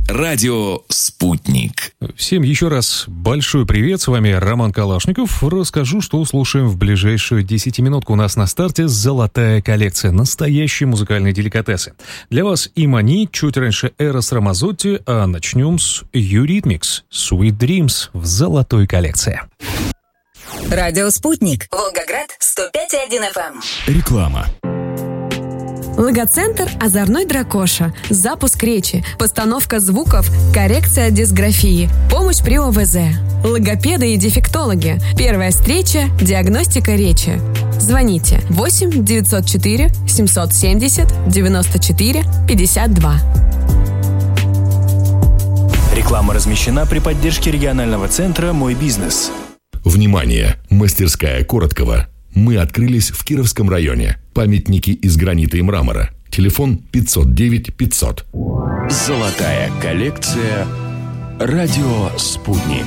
Радио «Спутник». Всем еще раз большой привет, с вами Роман Калашников. Расскажу, что услышаем в ближайшую 10-минутку. У нас на старте золотая коллекция, настоящие музыкальные деликатесы. Для вас Имани, чуть раньше Эрос Рамазотти, а начнем с Eurythmics, Sweet Dreams в золотой коллекции. Радио «Спутник», Волгоград, 105,1 FM. Реклама. Логоцентр «Озорной дракоша», запуск речи, постановка звуков, коррекция дисграфии, помощь при ОВЗ, логопеды и дефектологи, первая встреча, диагностика речи. Звоните 8 904 770 94 52. Реклама размещена при поддержке регионального центра «Мой бизнес». Внимание! Мастерская Короткова. Мы открылись в Кировском районе. Памятники из гранита и мрамора. Телефон 509 500. Золотая коллекция. Радио «Спутник».